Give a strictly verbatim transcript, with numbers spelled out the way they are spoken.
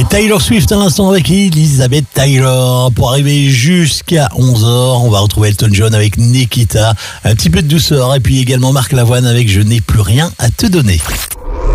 Et Taylor Swift à l'instant avec Elizabeth Taylor. Pour arriver jusqu'à onze heures, on va retrouver Elton John avec Nikita. Un petit peu de douceur et puis également Marc Lavoine avec Je n'ai plus rien à te donner.